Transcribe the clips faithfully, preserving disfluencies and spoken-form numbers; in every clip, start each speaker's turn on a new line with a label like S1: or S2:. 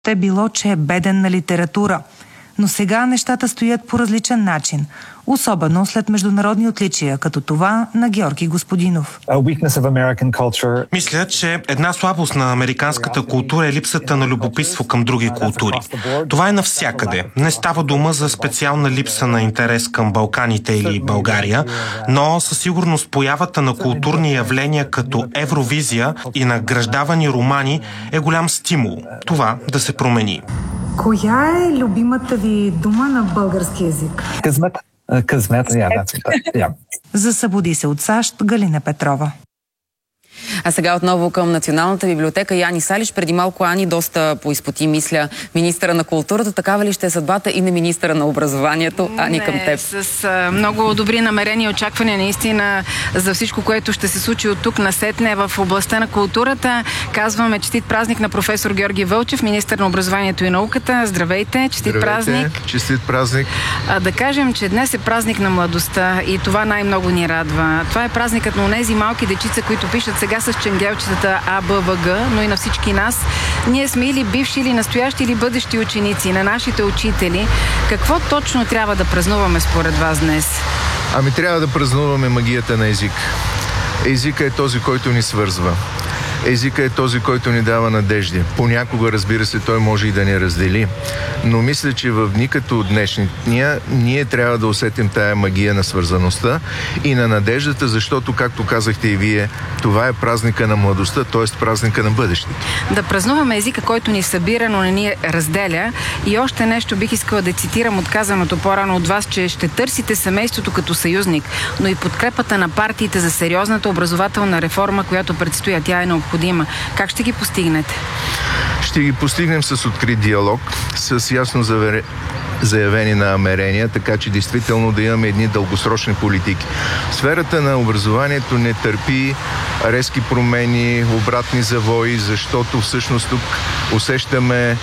S1: е било, че е беден на литература. Но сега нещата стоят по различен начин, особено след международни отличия, като това на Георги Господинов.
S2: Мисля, че една слабост на американската култура е липсата на любопитство към други култури. Това е навсякъде. Не става дума за специална липса на интерес към Балканите или България, но със сигурност появата на културни явления като Евровизия и награждавани романи е голям стимул това да се промени.
S1: Коя е любимата ви дума на български език?
S3: Късмет. Късмет, yeah,
S1: Засъбуди се от САЩ Галина Петрова.
S4: А сега отново към Националната библиотека и Ани Салич. Преди малко Ани доста поизпоти, мисля, министъра на културата. Такава ли ще е съдбата и на министъра на образованието? Ани,
S5: Не,
S4: към теб.
S5: С а, много добри намерения и очаквания наистина за всичко, което ще се случи от тук насетне в областта на културата. Казваме честит празник на професор Георги Вълчев, министър на образованието и науката. Здравейте, честит
S6: Здравейте,
S5: празник.
S6: Честит празник.
S5: А, да кажем, че днес е празник на младостта и това най-много ни радва. Това е празникът на онези малки дечица, които пишат сега с ченгелчетата А, Б, В, Г, но и на всички нас. Ние сме или бивши, или настоящи, или бъдещи ученици, на нашите учители. Какво точно трябва да празнуваме според вас днес?
S6: Ами трябва да празнуваме магията на език. Езика е този, който ни свързва. Езика е този, който ни дава надежди. Понякога, разбира се, той може и да ни раздели. Но мисля, че в дни като днешния ние трябва да усетим тая магия на свързаността и на надеждата, защото, както казахте и вие, това е празника на младостта, т.е. празника на бъдещето.
S5: Да празнуваме езика, който ни събира, но не ни разделя. И още нещо бих искала да цитирам отказаното по-рано от вас, че ще търсите семейството като съюзник, но и подкрепата на партиите за сериозната образователна реформа, която предстои. Тя е необходима. Как ще ги постигнете?
S6: Ще ги постигнем с открит диалог, с ясно завере... заявени намерения, така че действително да имаме едни дългосрочни политики. Сферата на образованието не търпи резки промени, обратни завои, защото всъщност тук усещаме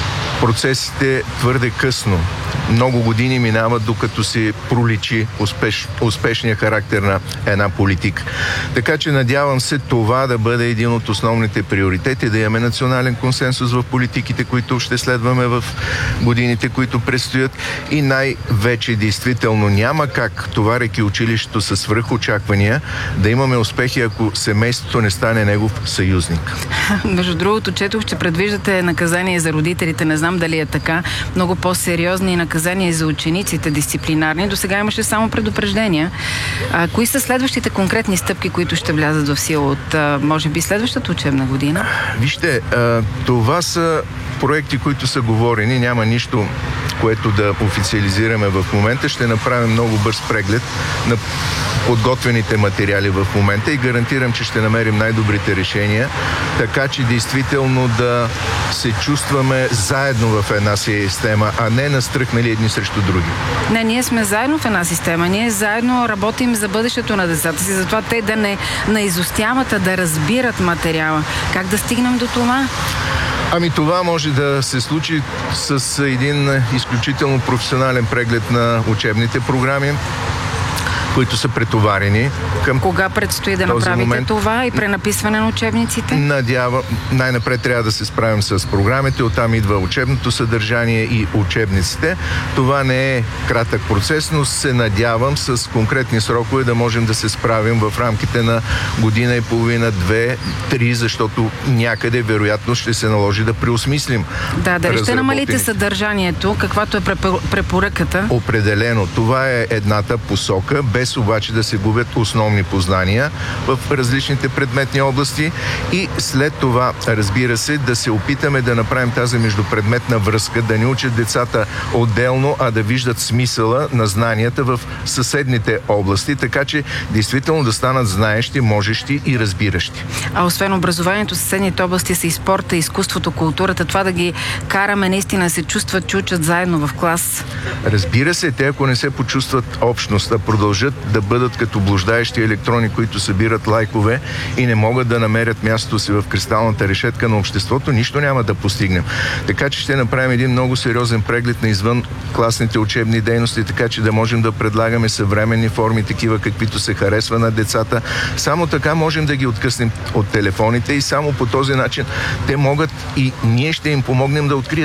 S6: процесите твърде късно. Много години минават, докато се проличи успеш, успешния характер на една политика. Така че надявам се това да бъде един от основните приоритети, да имаме национален консенсус в политиките, които ще следваме в годините, които предстоят, и най-вече действително няма как, товарейки училището със свръхочаквания, да имаме успехи, ако семейството не стане негов съюзник.
S5: Между другото, четох, че предвиждате наказание за родителите. Не знам дали е така. Много по-сериозни наказания за учениците, дисциплинарни. До сега имаше само предупреждения. А, кои са следващите конкретни стъпки, които ще влязат в сила от, а, може би, следващата учебна година?
S6: Вижте, а, това са проекти, които са говорени. Няма нищо, което да официализираме в момента. Ще направим много бърз преглед на подготвените материали в момента и гарантирам, че ще намерим най-добрите решения, така че действително да се чувстваме заедно в една система, а не настръхнали едни срещу други.
S5: Не, ние сме заедно в една система. Ние заедно работим за бъдещето на децата си, затова те да не наизостяват, а да разбират материала. Как да стигнем до това?
S6: Ами това може да се случи с един изключително професионален преглед на учебните програми, които са претоварени към...
S5: Кога предстои да направите момент това и пренаписване на учебниците?
S6: Надява, най-напред трябва да се справим с програмите, оттам идва учебното съдържание и учебниците. Това не е кратък процес, но се надявам с конкретни срокове да можем да се справим в рамките на година и половина, две, три, защото някъде вероятно ще се наложи да преосмислим.
S5: Да, дали ще намалите съдържанието, каквато е препоръката?
S6: Определено. Това е едната посока, без обаче да се губят основни познания в различните предметни области и след това, разбира се, да се опитаме да направим тази междупредметна връзка, да не учат децата отделно, а да виждат смисъла на знанията в съседните области, така че действително да станат знаещи, можещи и разбиращи.
S5: А освен образованието, съседните области са и спорта, изкуството, културата, това да ги караме наистина да се чувстват, че учат заедно в клас.
S6: Разбира се, те ако не се почувстват общност, да продължат да бъдат като блуждаещи електрони, които събират лайкове и не могат да намерят мястото си в кристалната решетка на обществото, нищо няма да постигнем. Така че ще направим един много сериозен преглед на извън класните учебни дейности, така че да можем да предлагаме съвременни форми, такива каквито се харесва на децата. Само така можем да ги откъснем от телефоните и само по този начин те могат и ние ще им помогнем да открият